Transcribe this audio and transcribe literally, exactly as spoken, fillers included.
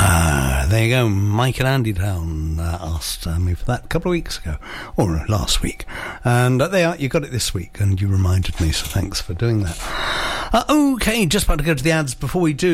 Ah, there you go. Mike and Andy Down uh, asked uh, me for that a couple of weeks ago, or last week. And uh, there you are, you got it this week, and you reminded me, so thanks for doing that. Uh, okay, just about to go to the ads. Before we do,